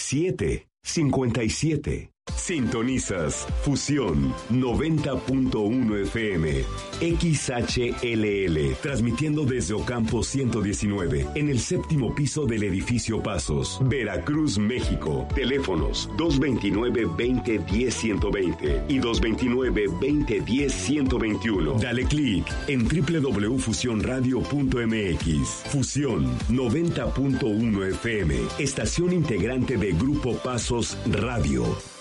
757. Sintonizas Fusión 90.1 FM, XHLL, transmitiendo desde Ocampo 119, en el 7º piso del edificio Pasos, Veracruz, México. Teléfonos 229-2010-120 y 229-2010-121. Dale clic en www.fusionradio.mx. Fusión 90.1 FM, estación integrante de Grupo Pasos Radio.